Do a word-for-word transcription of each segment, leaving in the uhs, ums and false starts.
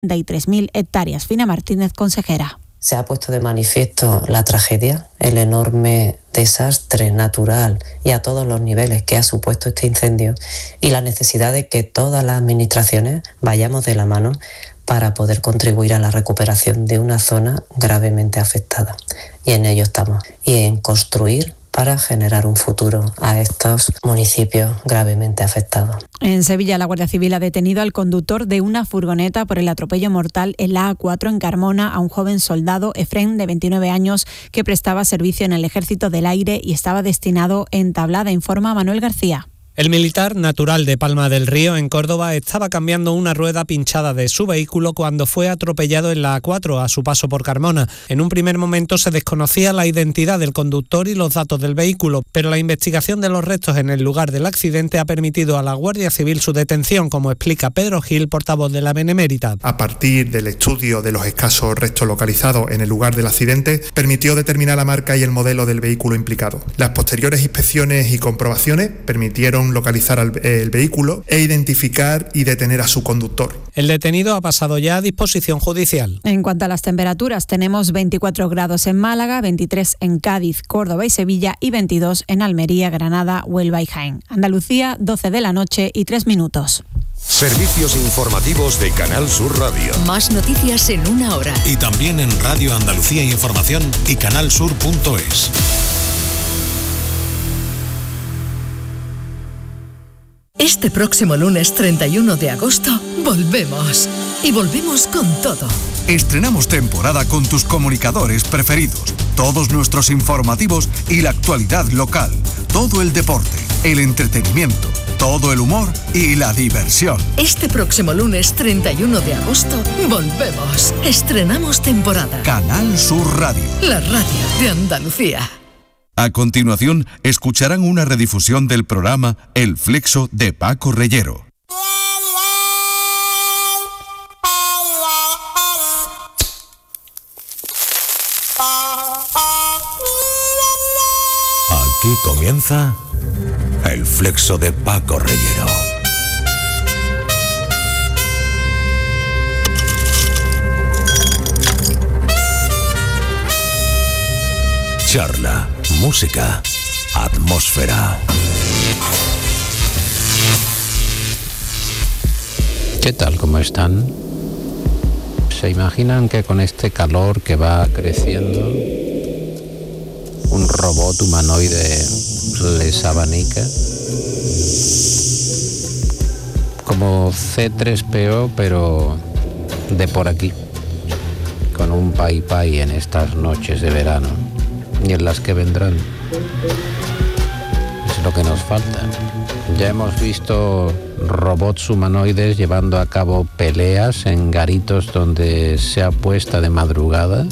treinta y tres mil hectáreas. Fina Martínez, consejera. Se ha puesto de manifiesto la tragedia, el enorme desastre natural y a todos los niveles que ha supuesto este incendio y la necesidad de que todas las administraciones vayamos de la mano para poder contribuir a la recuperación de una zona gravemente afectada. Y en ello estamos. Y en construir para generar un futuro a estos municipios gravemente afectados. En Sevilla, la Guardia Civil ha detenido al conductor de una furgoneta por el atropello mortal en la A cuatro en Carmona a un joven soldado, Efrén, de veintinueve años, que prestaba servicio en el Ejército del Aire y estaba destinado en Tablada, informa Manuel García. El militar, natural de Palma del Río, en Córdoba, estaba cambiando una rueda pinchada de su vehículo cuando fue atropellado en la A cuatro a su paso por Carmona. En un primer momento se desconocía la identidad del conductor y los datos del vehículo, pero la investigación de los restos en el lugar del accidente ha permitido a la Guardia Civil su detención, como explica Pedro Gil, portavoz de la Benemérita. A partir del estudio de los escasos restos localizados en el lugar del accidente, permitió determinar la marca y el modelo del vehículo implicado. Las posteriores inspecciones y comprobaciones permitieron localizar el, el vehículo e identificar y detener a su conductor. El detenido ha pasado ya a disposición judicial. En cuanto a las temperaturas, tenemos veinticuatro grados en Málaga, veintitrés en Cádiz, Córdoba y Sevilla y veintidós en Almería, Granada, Huelva y Jaén. Andalucía, doce de la noche y tres minutos. Servicios informativos de Canal Sur Radio. Más noticias en una hora. Y también en Radio Andalucía Información y canalsur punto es. Este próximo lunes treinta y uno de agosto volvemos. Y volvemos con todo. Estrenamos temporada con tus comunicadores preferidos, todos nuestros informativos y la actualidad local, todo el deporte, el entretenimiento, todo el humor y la diversión. Este próximo lunes treinta y uno de agosto volvemos. Estrenamos temporada. Canal Sur Radio. La radio de Andalucía. A continuación, escucharán una redifusión del programa El Flexo de Paco Reyero. Aquí comienza El Flexo de Paco Reyero. Charla, música, atmósfera. ¿Qué tal? ¿Cómo están? ¿Se imaginan que con este calor que va creciendo, un robot humanoide les abanica? Como C tres P O, pero de por aquí, con un pai pai en estas noches de verano. Y en las que vendrán. Es lo que nos falta. Ya hemos visto robots humanoides llevando a cabo peleas en garitos donde se ha puesta de madrugada.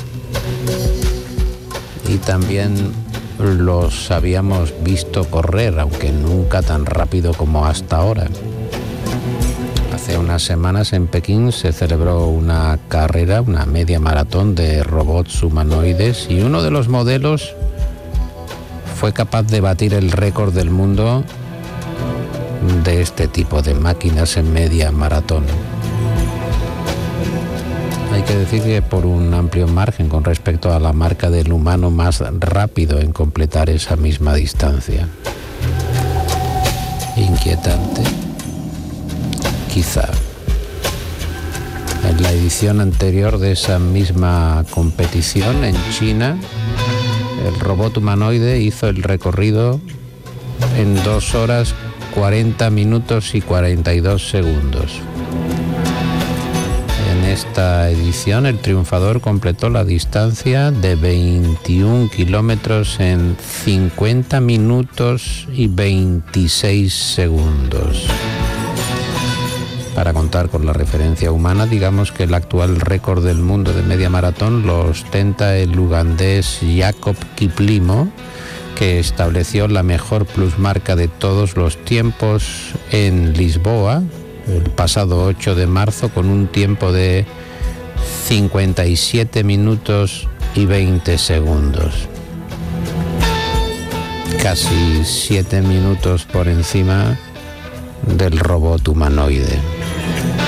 Y también los habíamos visto correr, aunque nunca tan rápido como hasta ahora. Hace unas semanas en Pekín se celebró una carrera, una media maratón de robots humanoides y uno de los modelos fue capaz de batir el récord del mundo de este tipo de máquinas en media maratón. Hay que decir que por un amplio margen con respecto a la marca del humano más rápido en completar esa misma distancia. Inquietante. Quizá. En la edición anterior de esa misma competición en China, el robot humanoide hizo el recorrido en dos horas cuarenta minutos y cuarenta y dos segundos. En esta edición el triunfador completó la distancia de veintiún kilómetros en cincuenta minutos y veintiséis segundos. Para contar con la referencia humana, digamos que el actual récord del mundo de media maratón lo ostenta el ugandés Jacob Kiplimo, que estableció la mejor plusmarca de todos los tiempos en Lisboa el pasado ocho de marzo con un tiempo de cincuenta y siete minutos y veinte segundos. Casi siete minutos por encima del robot humanoide.